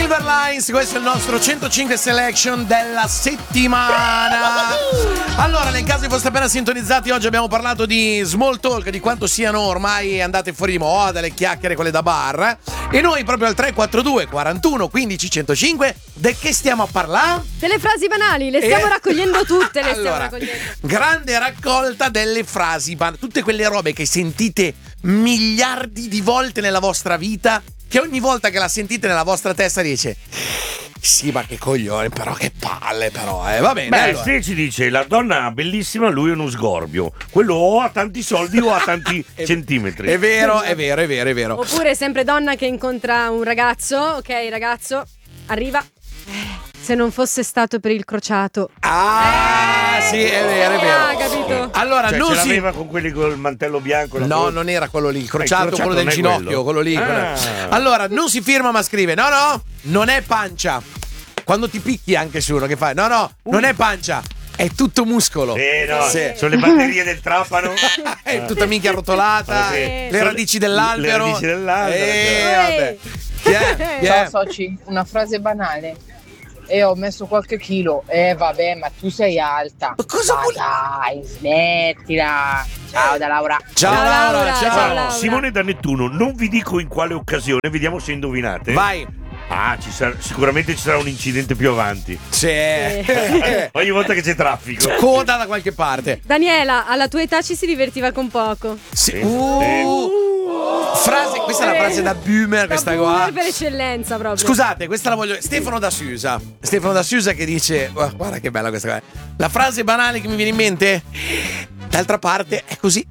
Silverlines, questo è il nostro 105 selection della settimana. Allora, nel caso vi foste appena sintonizzati, oggi abbiamo parlato di small talk, di quanto siano ormai andate fuori di moda le chiacchiere, quelle da bar. E noi proprio al 342 41 15 105 di che stiamo a parlare? Delle frasi banali, le stiamo raccogliendo tutte, le stiamo raccogliendo. Grande raccolta delle frasi banali, tutte quelle robe che sentite miliardi di volte nella vostra vita, che ogni volta che la sentite nella vostra testa dice sì, ma che coglione, però che palle, però, va bene. Beh, allora. se ci dice la donna bellissima, lui è uno sgorbio. Quello o ha tanti soldi o ha tanti centimetri. È vero, è vero, è vero, è vero. Oppure sempre donna che incontra un ragazzo, ok, ragazzo, arriva, se non fosse stato per il crociato. Sì, è vero, è vero. Capito? Allora, Cioè, non ce si... l'aveva con quelli col mantello bianco? No, non era quello lì, il crociato, quello del non è ginocchio, quello lì. Ah. Allora, non si firma ma scrive, no, non è pancia. Quando ti picchi anche su uno che fai, no, non è pancia, è tutto muscolo. No, Sì. sono le batterie del trapano. È tutta minchia arrotolata, le radici dell'albero. Le radici dell'albero. Vabbè. Chi è? Ciao soci, una frase banale. Ho messo qualche chilo. Vabbè, ma tu sei alta. Ma cosa vuol... Dai, smettila. Ciao da Laura. Ciao Laura, ciao. Laura. Simone da Nettuno, non vi dico in quale occasione, vediamo se indovinate. Vai. Sicuramente ci sarà un incidente più avanti. Sì. Ogni volta che c'è traffico. Coda da qualche parte. Daniela, alla tua età ci si divertiva con poco. Sì. Frase, questa è la frase da boomer, questa qua. Per eccellenza proprio. Scusate, questa la voglio. Stefano da Susa che dice: guarda che bella questa qua. La frase banale che mi viene in mente. D'altra parte è così.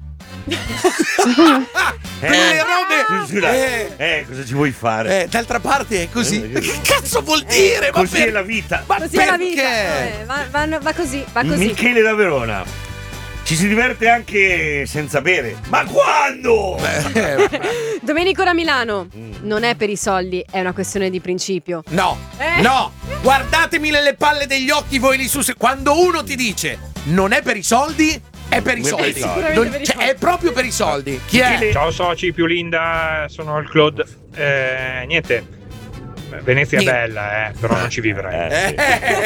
Quelle robe. Cosa ci vuoi fare? D'altra parte è così. Ma che cazzo vuol dire? Così è la vita. Ma Così è la vita. perché? Va così, va così. Michele da Verona. Ci si diverte anche senza bere. Ma quando? Domenico da Milano. Non è per i soldi, è una questione di principio. No, guardatemi nelle palle degli occhi voi lì su. Quando uno ti dice non è per i soldi, è per i soldi. È proprio per i soldi. Chi è? Ciao soci, più linda, sono il Claude. Niente. Venezia è bella, però non ci vivrei.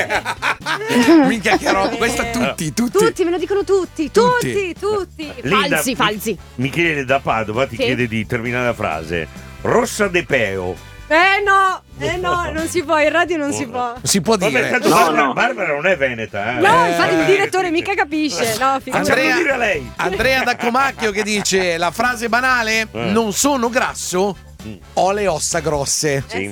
Minchia che roba, questa tutti. Tutti, me lo dicono tutti. Linda, Falsi. Michele da Padova ti chiede di terminare la frase. Rossa de Peo. No, non si può, in radio non si può. Non si può dire. Vabbè, tanto Barbara non è veneta. No, infatti il direttore mica capisce. No, dire a lei. Andrea da Comacchio che dice la frase banale: non sono grasso, ho le ossa grosse. Sì.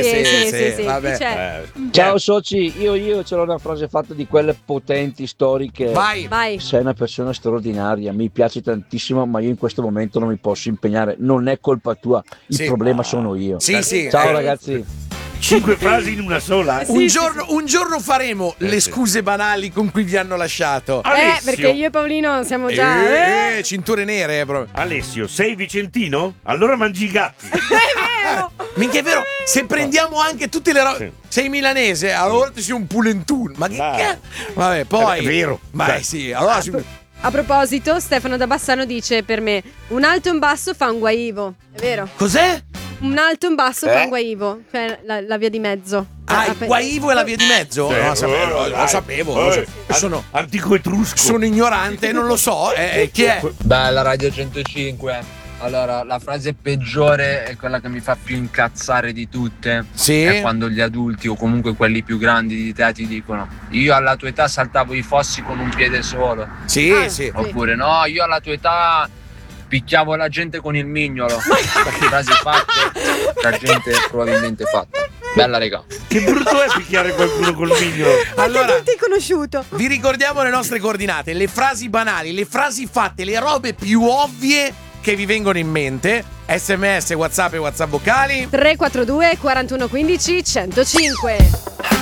Vabbè. Ciao soci, io ce l'ho una frase fatta di quelle potenti, storiche. Vai. Sei una persona straordinaria, mi piace tantissimo, ma io in questo momento non mi posso impegnare. Non è colpa tua, il problema sono io. Sì. Ciao ragazzi. 5 frasi in una sola. Un giorno faremo le scuse banali con cui vi hanno lasciato. Alessio. Perché io e Paolino siamo già cinture nere proprio. Alessio, sei vicentino? Allora mangi i gatti. È vero. Minchia è vero. Se prendiamo anche tutte le robe. Sei milanese, allora ti sei un pulentun. Ma che cazzo? Vabbè, poi è vero. Sì, allora A proposito, Stefano da Bassano dice per me: un alto e un basso fa un guaivo. È vero? Cos'è? Un alto e un basso fa un guaivo, cioè la via di mezzo. Il guaivo è la via di mezzo? Sì. Lo sapevo. Sono antico etrusco. Sono ignorante, non lo so. Chi è? Bella Radio 105. Allora, la frase peggiore è quella che mi fa più incazzare di tutte. Sì. È quando gli adulti o comunque quelli più grandi di te ti dicono: io alla tua età saltavo i fossi con un piede solo. Sì. Oppure no, io alla tua età picchiavo la gente con il mignolo. Frasi fatte da gente probabilmente fatta. Bella regà. Che brutto è picchiare qualcuno col mignolo. Allora, non ti conosciuto. Vi ricordiamo le nostre coordinate, le frasi banali, le frasi fatte, le robe più ovvie che vi vengono in mente. SMS, WhatsApp e WhatsApp vocali 342 41 15 105.